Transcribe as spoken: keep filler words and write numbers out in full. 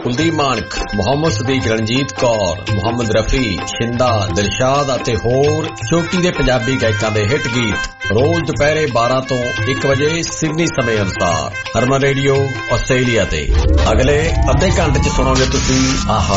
ਕੁਲਦੀਪ ਮਾਨਕ, ਮੁਹੰਮਦ ਸਦੀਕ, ਰਣਜੀਤ ਕੌਰ, ਮੁਹੰਮਦ ਰਫੀ, ਸ਼ਿੰਦਾ, ਦਿਲਸ਼ਾਦ ਅਤੇ ਹੋਰ ਚੋਟੀ ਦੇ ਪੰਜਾਬੀ ਗਾਇਕਾਂ ਦੇ ਹਿੱਟ ਗੀਤ ਰੋਜ਼ ਦੁਪਹਿਰੇ ਬਾਰਾਂ ਤੋਂ ਇੱਕ ਵਜੇ ਸਿਡਨੀ ਸਮੇਂ ਅਨੁਸਾਰ ਹਰਮਨ ਰੇਡੀਓ ਆਸਟ੍ਰੇਲੀਆ ਤੇ। ਅਗਲੇ ਅੱਧੇ ਘੰਟੇ ਚ ਸੁਣੋਗੇ ਤੁਸੀਂ ਆਹਾ